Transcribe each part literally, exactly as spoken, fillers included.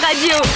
Radio.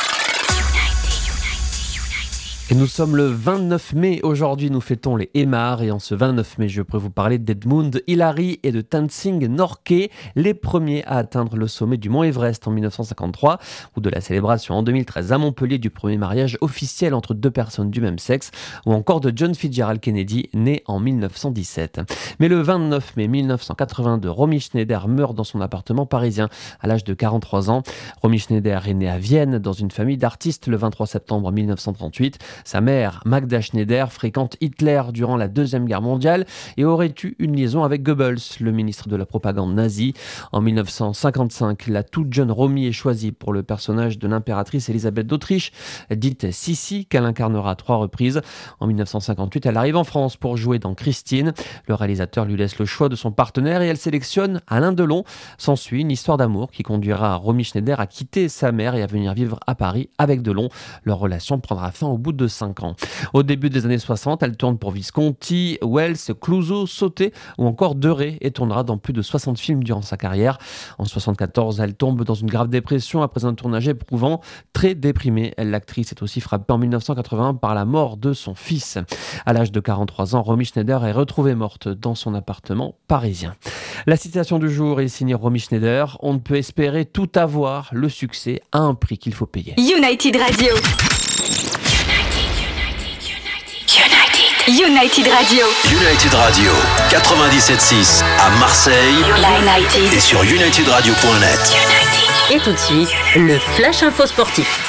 Et nous sommes le vingt-neuf mai. Aujourd'hui, nous fêtons les Aymars. Et en ce vingt-neuf mai, je pourrais vous parler d'Edmund Hillary et de Tenzing Norgay, les premiers à atteindre le sommet du mont Everest en dix-neuf cent cinquante-trois, ou de la célébration en deux mille treize à Montpellier du premier mariage officiel entre deux personnes du même sexe, ou encore de John Fitzgerald Kennedy, né en dix-neuf cent dix-sept. Mais le vingt-neuf mai mille neuf cent quatre-vingt-deux, Romy Schneider meurt dans son appartement parisien à l'âge de quarante-trois ans. Romy Schneider est née à Vienne dans une famille d'artistes le vingt-trois septembre mille neuf cent trente-huit. Sa mère, Magda Schneider, fréquente Hitler durant la Deuxième Guerre mondiale et aurait eu une liaison avec Goebbels, le ministre de la propagande nazie. En dix-neuf cent cinquante-cinq, la toute jeune Romy est choisie pour le personnage de l'impératrice Élisabeth d'Autriche, dite Sissi, qu'elle incarnera à trois reprises. En dix-neuf cent cinquante-huit, elle arrive en France pour jouer dans Christine. Le réalisateur lui laisse le choix de son partenaire et elle sélectionne Alain Delon. S'ensuit une histoire d'amour qui conduira Romy Schneider à quitter sa mère et à venir vivre à Paris avec Delon. Leur relation prendra fin au bout de cinq ans. Au début des années soixante, elle tourne pour Visconti, Wells, Clouseau, Sauté ou encore Deray et tournera dans plus de soixante films durant sa carrière. En soixante-quatorze, elle tombe dans une grave dépression après un tournage éprouvant. Très déprimée, l'actrice est aussi frappée en dix-neuf cent quatre-vingt-un par la mort de son fils. À l'âge de quarante-trois ans, Romy Schneider est retrouvée morte dans son appartement parisien. La citation du jour est signée Romy Schneider. On ne peut espérer tout avoir, le succès à un prix qu'il faut payer. United Radio. United Radio. United Radio, quatre-vingt-dix-sept six à Marseille. United. Et sur united radio point net. United. Et tout de suite, le Flash Info Sportif.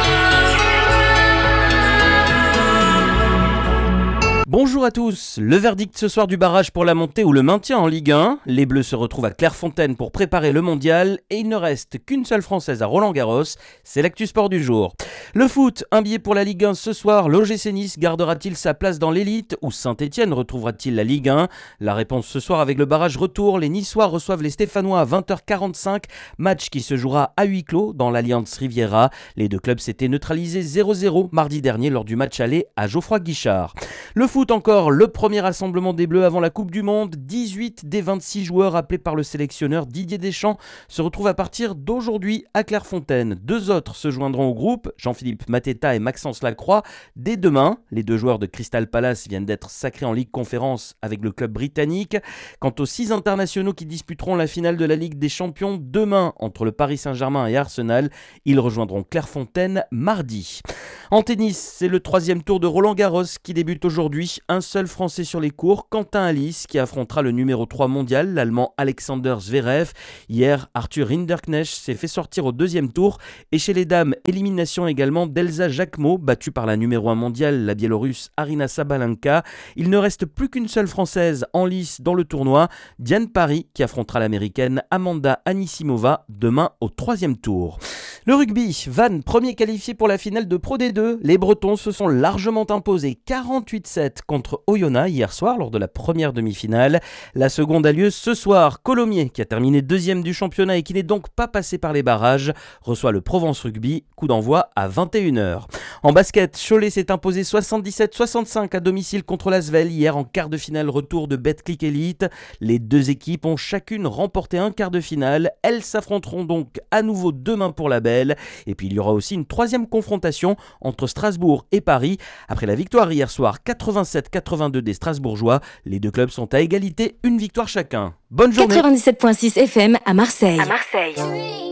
Bonjour à tous, le verdict ce soir du barrage pour la montée ou le maintien en Ligue un. Les Bleus se retrouvent à Clairefontaine pour préparer le mondial et il ne reste qu'une seule Française à Roland-Garros, c'est l'actu sport du jour. Le foot, un billet pour la Ligue un ce soir, l'O G C Nice gardera-t-il sa place dans l'élite ou Saint-Etienne retrouvera-t-il la Ligue un? La réponse ce soir avec le barrage retour, les Niçois reçoivent les Stéphanois à vingt heures quarante-cinq, match qui se jouera à huis clos dans l'Allianz Riviera. Les deux clubs s'étaient neutralisés zéro zéro mardi dernier lors du match aller à Geoffroy-Guichard. Le foot encore, le premier rassemblement des Bleus avant la Coupe du Monde. dix-huit des vingt-six joueurs appelés par le sélectionneur Didier Deschamps se retrouvent à partir d'aujourd'hui à Clairefontaine. Deux autres se joindront au groupe, Jean-Philippe Mateta et Maxence Lacroix, dès demain. Les deux joueurs de Crystal Palace viennent d'être sacrés en Ligue Conférence avec le club britannique. Quant aux six internationaux qui disputeront la finale de la Ligue des Champions demain entre le Paris Saint-Germain et Arsenal, ils rejoindront Clairefontaine mardi. En tennis, c'est le troisième tour de Roland-Garros qui débute aujourd'hui. Un seul Français sur les cours, Quentin Alice, qui affrontera le numéro trois mondial, l'Allemand Alexander Zverev. Hier, Arthur Rinderknecht s'est fait sortir au deuxième tour. Et chez les dames, élimination également d'Elsa Jacquemot, battue par la numéro un mondiale, la Biélorusse Arina Sabalenka. Il ne reste plus qu'une seule Française en lice dans le tournoi, Diane Parry, qui affrontera l'Américaine Amanda Anisimova demain au troisième tour. Le rugby, Vannes, premier qualifié pour la finale de Pro D deux. Les Bretons se sont largement imposés quarante-huit sept contre Oyonnax hier soir lors de la première demi-finale. La seconde a lieu ce soir. Colomiers, qui a terminé deuxième du championnat et qui n'est donc pas passé par les barrages, reçoit le Provence Rugby, coup d'envoi à vingt et une heures. En basket, Cholet s'est imposé soixante-dix-sept soixante-cinq à domicile contre l'Asvel hier en quart de finale retour de Betclic Elite. Les deux équipes ont chacune remporté un quart de finale. Elles s'affronteront donc à nouveau demain pour la belle. Et puis il y aura aussi une troisième confrontation entre Strasbourg et Paris. Après la victoire hier soir quatre-vingt-sept quatre-vingt-deux des Strasbourgeois, les deux clubs sont à égalité, une victoire chacun. Bonne journée. quatre-vingt-dix-sept virgule six F M à Marseille. À Marseille.